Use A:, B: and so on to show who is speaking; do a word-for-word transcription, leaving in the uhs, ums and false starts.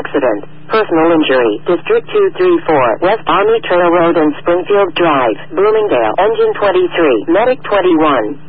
A: accident. Personal injury. District two three four, West Army Trail Road and Springfield Drive, Bloomingdale. Engine twenty-three. Medic twenty-one.